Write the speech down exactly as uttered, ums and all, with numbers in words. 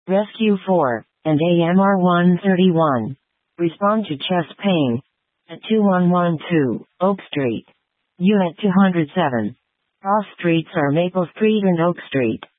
Rescue four, and A M R one thirty-one. Respond to chest pain. At two one one two, Oak Street. Unit two oh seven. Cross streets are Maple Street and Oak Street.